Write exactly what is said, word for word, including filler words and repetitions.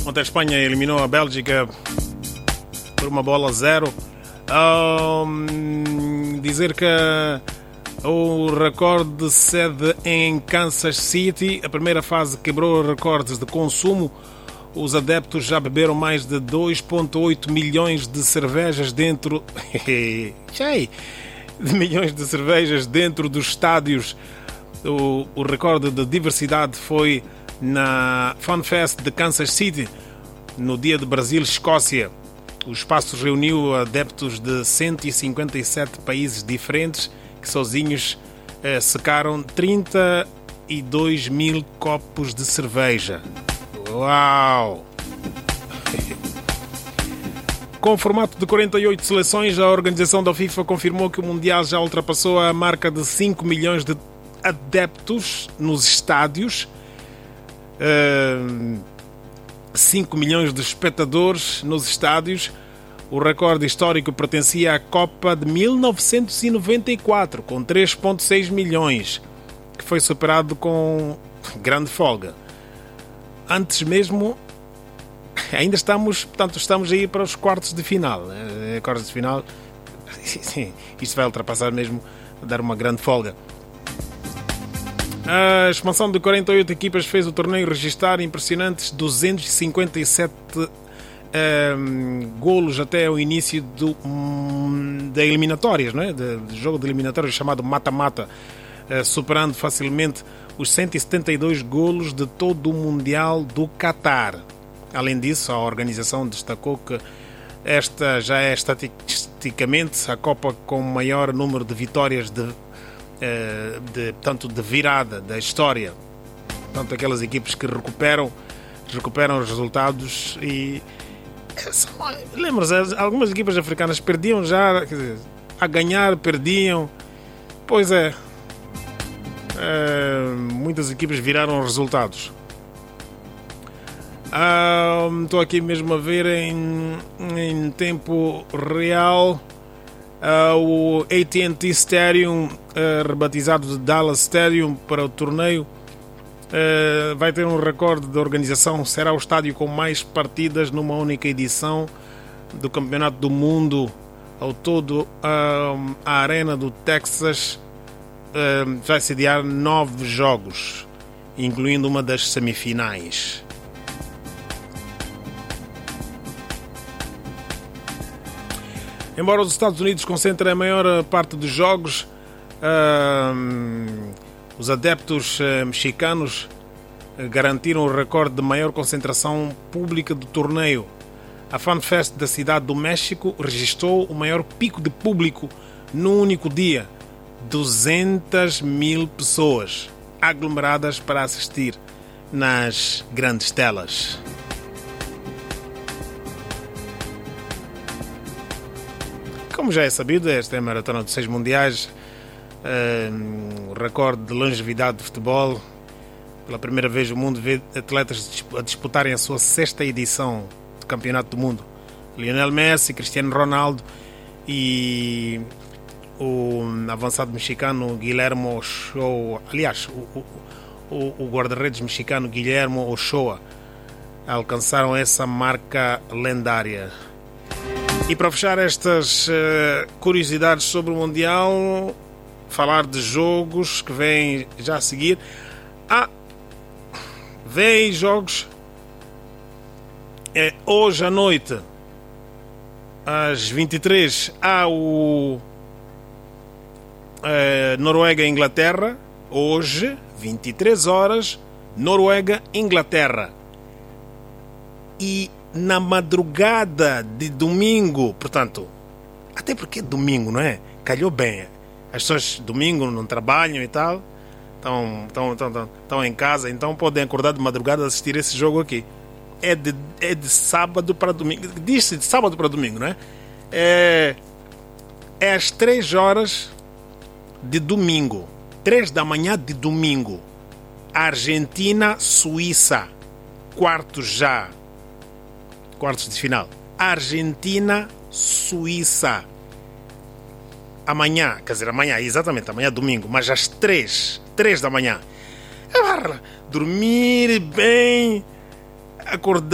Ontem a Espanha eliminou a Bélgica por uma bola a zero. Um, dizer que o recorde de sede em Kansas City, a primeira fase quebrou recordes de consumo. Os adeptos já beberam mais de dois vírgula oito milhões de cervejas dentro de milhões de cervejas dentro dos estádios. O, o recorde de diversidade foi na FanFest de Kansas City, no dia de Brasil-Escócia. O espaço reuniu adeptos de cento e cinquenta e sete países diferentes que sozinhos eh, secaram trinta e dois mil copos de cerveja. Uau! Com o formato de quarenta e oito seleções, a organização da FIFA confirmou que o Mundial já ultrapassou a marca de cinco milhões de adeptos nos estádios, uh, cinco milhões de espectadores nos estádios. O recorde histórico pertencia à Copa de mil novecentos e noventa e quatro, com três vírgula seis milhões, que foi superado com grande folga. Antes mesmo, ainda estamos, portanto, estamos aí para os quartos de final. É, quartos de final, isto vai ultrapassar mesmo, dar uma grande folga. A expansão de quarenta e oito equipas fez o torneio registrar impressionantes duzentos e cinquenta e sete um, golos até o início do, um, da eliminatórias, não é? de, de jogo de eliminatórias chamado mata-mata, uh, superando facilmente os cento e setenta e dois golos de todo o Mundial do Qatar. Além disso, a organização destacou que esta já é estatisticamente a Copa com o maior número de vitórias de, de, tanto de virada da história. Tanto aquelas equipes que recuperam, recuperam os resultados e... Lembra-se, algumas equipas africanas perdiam já, quer dizer, a ganhar, perdiam. Pois é. Uh, muitas equipas viraram resultados. Uh, estou aqui mesmo a ver em, em tempo real uh, o A T and T Stadium, uh, rebatizado de Dallas Stadium para o torneio, uh, vai ter um recorde de organização. Será o estádio com mais partidas numa única edição do Campeonato do Mundo. Ao todo, uh, a Arena do Texas Uh, vai sediar nove jogos, incluindo uma das semifinais. Embora os Estados Unidos concentrem a maior parte dos jogos, uh, os adeptos uh, mexicanos uh, garantiram o recorde de maior concentração pública do torneio. A FanFest da Cidade do México registrou o maior pico de público num único dia. duzentas mil pessoas aglomeradas para assistir nas grandes telas. Como já é sabido, esta é a maratona dos seis mundiais, um, o recorde de longevidade de futebol. Pela primeira vez o mundo vê atletas a disputarem a sua sexta edição do Campeonato do Mundo. Lionel Messi, Cristiano Ronaldo e o avançado mexicano Guillermo Ochoa, aliás, o, o, o guarda-redes mexicano Guillermo Ochoa alcançaram essa marca lendária. E para fechar estas uh, curiosidades sobre o Mundial, falar de jogos que vêm já a seguir. Ah, vêm jogos é, hoje à noite, às vinte e três, há o Uh, Noruega-Inglaterra, hoje, vinte e três horas, Noruega-Inglaterra. E na madrugada de domingo, portanto, até porque é domingo, não é? Calhou bem. As pessoas domingo não trabalham e tal, estão, estão, estão, estão, estão em casa, então podem acordar de madrugada e assistir esse jogo aqui. É de, é de sábado para domingo. Diz-se de sábado para domingo, não é? É, é às três horas de domingo, três da manhã de domingo, Argentina-Suíça, quartos já, quartos de final, Argentina-Suíça, amanhã, quer dizer, amanhã, exatamente, amanhã domingo, mas às três, três da manhã, dormir bem, acordar